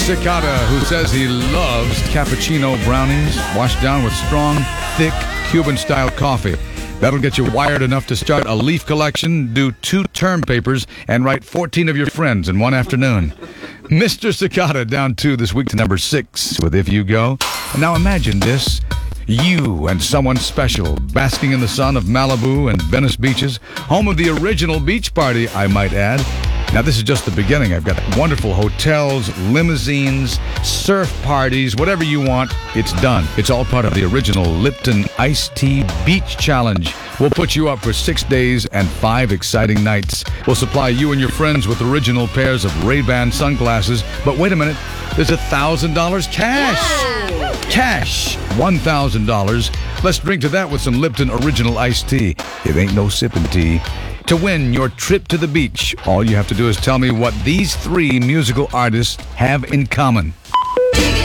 Cicada, who says he loves cappuccino brownies washed down with strong, thick Cuban-style coffee. That'll get you wired enough to start a leaf collection, do 2 term papers, and write 14 of your friends in one afternoon. Mr. Cicada down 2 this week to number 6 with If You Go. And now imagine this. You and someone special, basking in the sun of Malibu and Venice beaches, home of the original beach party, I might add. Now, this is just the beginning. I've got wonderful hotels, limousines, surf parties, whatever you want, it's done. It's all part of the original Lipton Iced Tea Beach Challenge. We'll put you up for 6 days and 5 exciting nights. We'll supply you and your friends with original pairs of Ray-Ban sunglasses. But wait a minute, there's $1,000 cash. Yeah. Cash, $1,000. Let's drink to that with some Lipton Original Iced Tea. It ain't no sipping tea. To win your trip to the beach, all you have to do is tell me what these 3 musical artists have in common.